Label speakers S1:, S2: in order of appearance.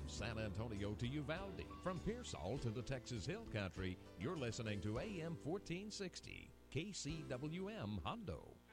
S1: From San Antonio to Uvalde, from Pearsall to the Texas Hill Country, you're listening to AM 1460, KCWM Hondo.